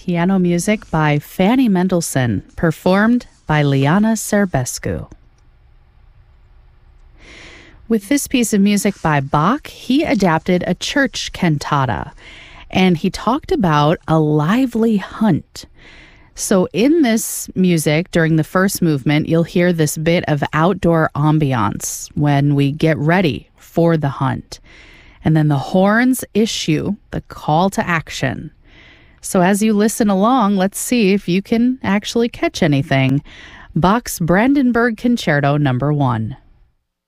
piano music by Fanny Mendelssohn, performed by Liana Serbescu. With this piece of music by Bach, he adapted a church cantata, and he talked about a lively hunt. So in this music, during the first movement, you'll hear this bit of outdoor ambiance when we get ready for the hunt. And then the horns issue the call to action. So as you listen along, let's see if you can actually catch anything. Bach's Brandenburg Concerto No. 1.